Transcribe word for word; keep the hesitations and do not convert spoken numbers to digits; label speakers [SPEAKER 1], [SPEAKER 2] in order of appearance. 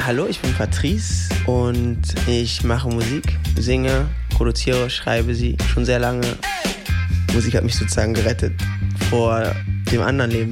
[SPEAKER 1] Hallo, ich bin Patrice und ich mache Musik, singe, produziere, schreibe sie schon sehr lange. Musik hat mich sozusagen gerettet vor dem anderen Leben.